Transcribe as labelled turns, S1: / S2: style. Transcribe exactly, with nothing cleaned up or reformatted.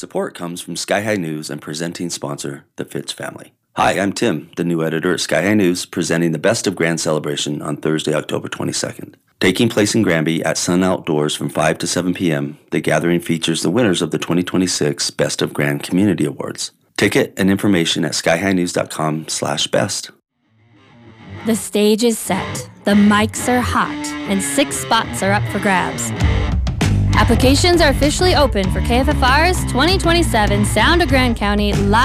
S1: Support comes from Sky High News and presenting sponsor, the Fitz family. Hi, I'm Tim, the new editor at Sky High News, presenting the Best of Grand celebration on Thursday, October twenty-second. Taking place in Granby at Sun Outdoors from five to seven p.m., the gathering features the winners of the twenty twenty-six Best of Grand Community Awards. Ticket and information at skyhighnews.com slash best.
S2: The stage is set, the mics are hot, and six spots are up for grabs. Applications are officially open for K F F R's twenty twenty-seven Sound of Grand County Live